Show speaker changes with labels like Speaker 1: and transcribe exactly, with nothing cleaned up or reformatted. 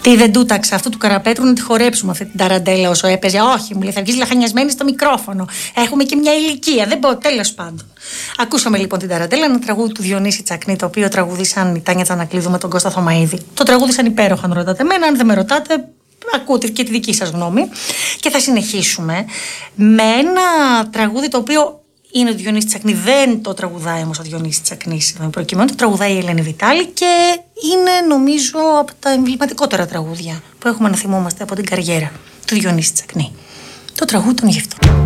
Speaker 1: Τι δεν τούταξα αυτού του Καραπέτρου να τη χορέψουμε αυτή την ταραντέλα όσο έπαιζε. Όχι, μου λέει, θα βγει λαχανιασμένη στο μικρόφωνο. Έχουμε και μια ηλικία. Δεν μπορώ, τέλος πάντων. Ακούσαμε λοιπόν την ταραντέλα, ένα τραγούδι του Διονύση Τσακνή, το οποίο τραγουδήσαν η Τάνια Τσανακλείδου με τον Κώστα Θωμαΐδη. Το τραγούδησαν υπέροχα, αν ρωτάτε εμένα. Αν δεν με ρωτάτε, ακούτε και τη δική σας γνώμη. Και θα συνεχίσουμε με ένα τραγούδι το οποίο είναι ο Διονύσης Τσακνή. Δεν το τραγουδάει όμως ο Διονύσης Τσακνής προκειμένου, το τραγουδάει η Ελένη Βιτάλη και είναι νομίζω από τα εμβληματικότερα τραγούδια που έχουμε να θυμόμαστε από την καριέρα του Διονύση Τσακνή. Το τραγούδι των Γευτών.